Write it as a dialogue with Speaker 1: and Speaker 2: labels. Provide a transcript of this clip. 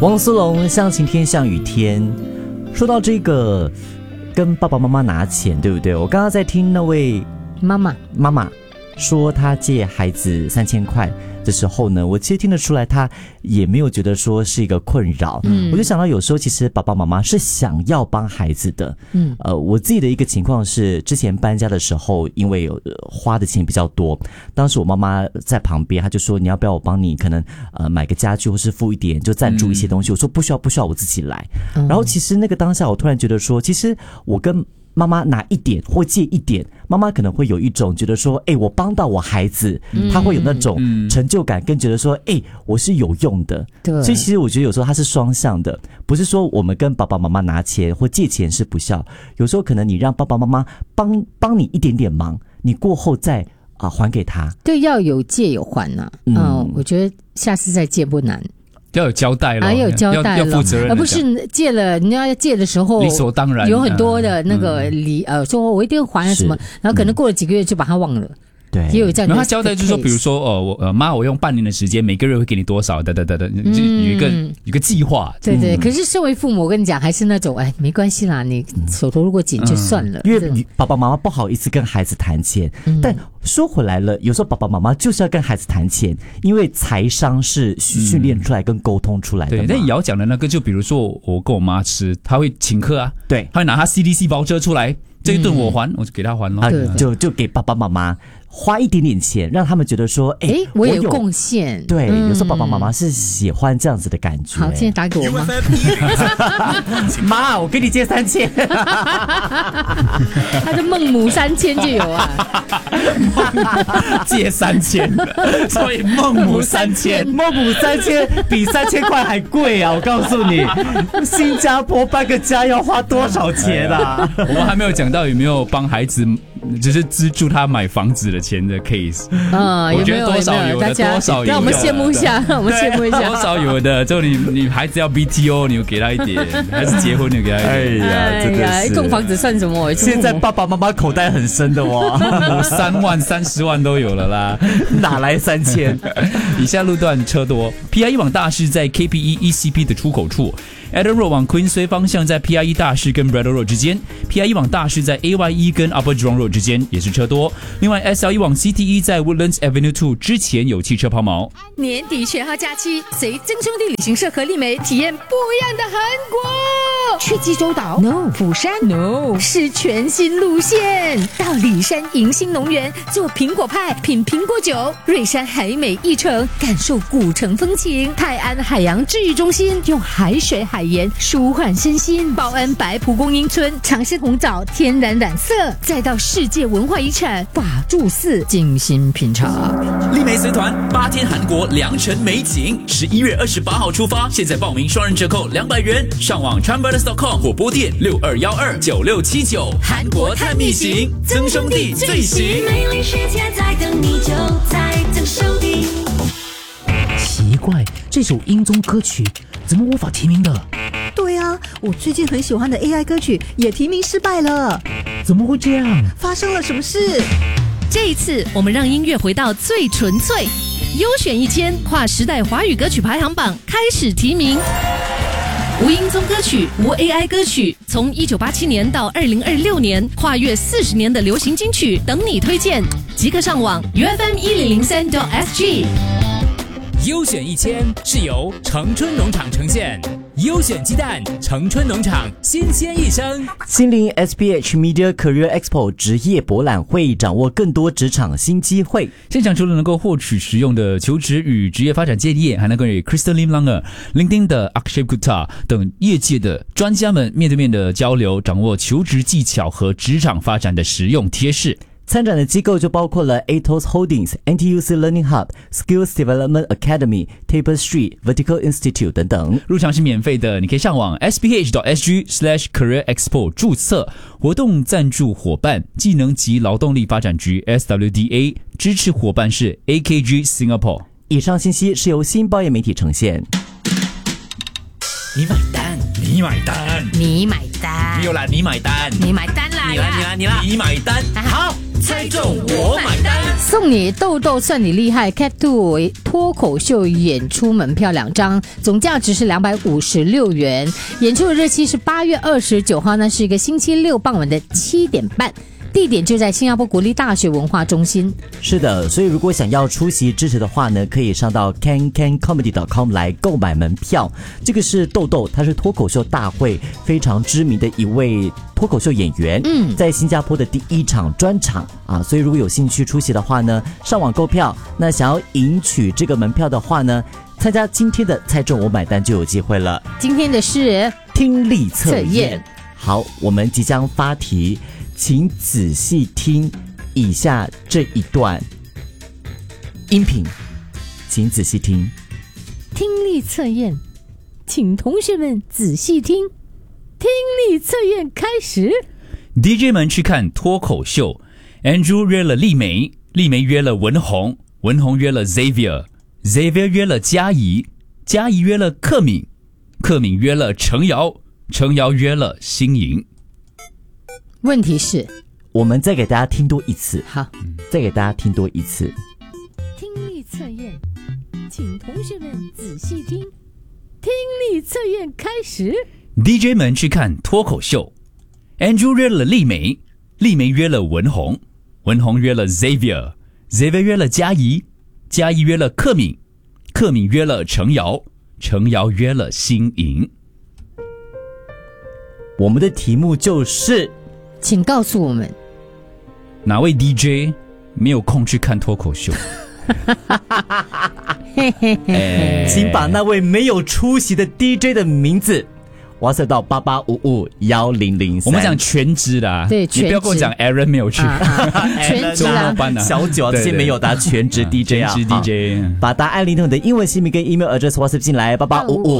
Speaker 1: 汪苏泷像晴天像雨天。说到这个跟爸爸妈妈拿钱，对不对？我刚刚在听那位妈妈说她借孩子3000块的时候呢，我其实听得出来她也没有觉得说是一个困扰。我就想到有时候其实爸爸妈妈是想要帮孩子的。我自己的一个情况是，之前搬家的时候因为花的钱比较多，当时我妈妈在旁边，她就说你要不要我帮你可能买个家具或是付一点就赞助一些东西。我说不需要我自己来。然后其实那个当下我突然觉得说，其实我跟妈妈拿一点或借一点，妈妈可能会有一种觉得说，我帮到我孩子，她会有那种成就感，跟觉得说，我是有用的。对，所以其实我觉得有时候它是双向的，不是说我们跟爸爸妈妈拿钱或借钱是不孝，有时候可能你让爸爸妈妈帮你一点点忙，你过后再还给他。对，要有借有还啊。我觉得下次再借不难。
Speaker 2: 要有交代了，
Speaker 1: 有交代了，
Speaker 2: 要负责任，
Speaker 1: 而不是借了，你要借的时候
Speaker 2: 理所当然，
Speaker 1: 有很多的那个说我一定还什么，然后可能过了几个月就把它忘了。对，也有这样的。
Speaker 2: 然后他交代就是说，比如说妈，我用半年的时间，每个月会给你多少，就有一个计划。
Speaker 1: 对。可是身为父母，我跟你讲，还是那种没关系啦，你手头如果紧就算了。因为爸爸妈妈不好意思跟孩子谈钱，但说回来了，有时候爸爸妈妈就是要跟孩子谈钱，因为财商是训练出来跟沟通出来的。
Speaker 2: 对，那瑶讲的那个，就比如说我跟我妈吃，她会请客啊，对，她会拿她 CDC 包车出来。这一顿我还，我就给他还咯。就给爸爸妈妈花一点点钱，让他们觉得说，我有贡献。对，有时候爸爸妈妈是喜欢这样子的感觉。好，现在打给我妈。妈，我给你借3000。他的孟母3000就有啊。 借3000，所以孟母3000，
Speaker 1: 孟母3000比3000块还贵啊！我告诉你，新加坡搬个家要花多少钱啊？
Speaker 2: 我们还没有讲到有没有帮孩子，就是资助他买房子的钱的 case。我觉得多少有的，多少有的。让我们羡慕一下，让我们羡慕一下。 多少有的，就你孩子要 BTO， 你有给他一点；孩子结婚，你有给他一点。
Speaker 1: 真的是，供房子算什么？现在爸爸妈妈口袋很深的哇
Speaker 2: ，3万、30万都有了啦，
Speaker 1: 哪来3000？
Speaker 2: 以下路段车多 ，PIE 往大市在 KPE ECP 的出口处。Adam Road 往 Queensway 方向在 PIE 大市跟 Braddell Road 之间 ，PIE 往大市在 AYE 跟 Upper Jurong Road 之間也是車多。另外 SLE 往 CTE 在 Woodlands Avenue 2之前有汽車拋錨。
Speaker 3: 年底全號假期，隨曾兄弟旅行社和麗美體驗不一樣的韓國。去濟州島 ？No。釜山 ？No。是全新路線，到里山迎新農園做蘋果派，品蘋果酒。瑞山海美一城，感受古城風情。泰安海洋治癒中心用海水海鹽舒緩身心。報恩白蒲公英村長生紅棗天然染色，再到世界文化遺產法住寺精心品嘗。
Speaker 4: 麗美隨團8天韓國良辰美景，11月28號出發，現在報名雙人折扣200元，上網 Chambers.com 或撥電62129679。韓國探秘行，曾兄弟最行。美麗世界在等你，就在曾兄弟。
Speaker 5: 奇怪，这首英宗歌曲怎么无法提名的？
Speaker 6: 对啊，我最近很喜欢的 AI 歌曲也提名失败了。
Speaker 5: 怎么会这样？
Speaker 6: 发生了什么事？
Speaker 3: 这一次我们让音乐回到最纯粹，优选1000跨时代华语歌曲排行榜开始提名。无英宗歌曲，无 AI 歌曲，从1987年到2026年，跨越40年的流行金曲等你推荐，即刻上网 UFM1003.SG。
Speaker 4: 优选1000是由城春农场呈现，优选鸡蛋，城春农场新鲜一生。
Speaker 1: 新林 SPH Media Career Expo 职业博览会，掌握更多职场新机会。
Speaker 2: 现场除了能够获取实用的求职与职业发展建议，还能够与 Crystal Lim Langer、LinkedIn 的 Akshay Gupta 等业界的专家们面对面的交流，掌握求职技巧和职场发展的实用贴士。
Speaker 1: 参展的机构就包括了 Atos Holdings、NTUC Learning Hub、Skills Development Academy、Tapestry Vertical Institute 等等。
Speaker 2: 入场是免费的，你可以上网 sph.sg/careerexpo 注册。活动赞助伙伴技能及劳动力发展局 SWDA， 支持伙伴是 AKG Singapore。
Speaker 1: 以上信息是由新报业媒体呈现。
Speaker 4: 你买单，你买单，
Speaker 3: 你买单，
Speaker 4: 没有啦，你买单，
Speaker 3: 你买单啦，
Speaker 4: 你来，你买单。
Speaker 3: 好，
Speaker 4: 曾猜中我买单，
Speaker 3: 送你豆豆算你厉害 Cat 2脱口秀演出门票2张，总价值是256元。演出的日期是8月29号呢，是一个星期六傍晚的7点半。地点就在新加坡国立大学文化中心。
Speaker 1: 是的，所以如果想要出席支持的话呢，可以上到 cancancomedy.com 来购买门票。这个是豆豆，他是脱口秀大会非常知名的一位脱口秀演员，在新加坡的第1场专场啊，所以如果有兴趣出席的话呢，上网购票。那想要赢取这个门票的话呢，参加今天的猜中我买单就有机会了。
Speaker 3: 今天的是
Speaker 1: 听力测验。好，我们即将发题，请仔细听以下这一段音频，请仔细听。
Speaker 3: 听力测验，请同学们仔细听。听力测验开始。
Speaker 2: DJ 们去看脱口秀， Andrew 约了丽梅，丽梅约了文宏，文宏约了 Xavier， Xavier 约了嘉怡，嘉怡约了克敏，克敏约了程瑶，程瑶约了新颖。
Speaker 3: 问题是，
Speaker 1: 我们再给大家听多一次。
Speaker 3: 好，
Speaker 1: 再给大家听多一次。
Speaker 3: 听力测验，请同学们仔细听。听力测验开始。
Speaker 2: DJ 们去看脱口秀， Andrew 约了丽梅，丽梅约了文宏，文宏约了 Xavier， Xavier 约了嘉怡，嘉怡约了克敏，克敏约了程瑶，程瑶约了新颖。
Speaker 1: 我们的题目就是，
Speaker 3: 请告诉我们，
Speaker 2: 哪位 DJ 没有空去看脱口秀？
Speaker 1: 请把那位没有出席的 DJ 的名字WhatsApp 到88551003。
Speaker 2: 我们讲全职的啊，
Speaker 3: 对，
Speaker 2: 你不要跟我讲 Aaron 没有去，
Speaker 3: 全职啊，
Speaker 1: 小九这些没有的全职 DJ 啊，
Speaker 2: 全职 DJ，
Speaker 1: 把答案里头的英文姓名跟 email address WhatsApp 进来，8855